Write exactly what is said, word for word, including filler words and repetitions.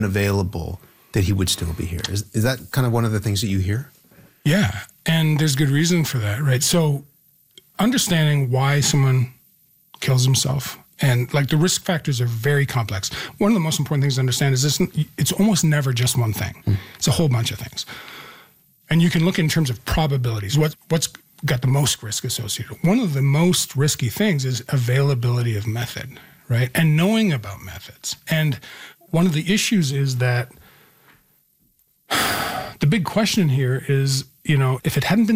available, that he would still be here. Is, is that kind of one of the things that you hear? Yeah, and there's good reason for that, right? So understanding why someone kills himself, and like the risk factors are very complex. One of the most important things to understand is this: it's almost never just one thing. Mm. It's a whole bunch of things. And you can look in terms of probabilities. What, what's got the most risk associated? One of the most risky things is availability of method, right? And knowing about methods. And one of the issues is that the big question here is, you know, if it hadn't been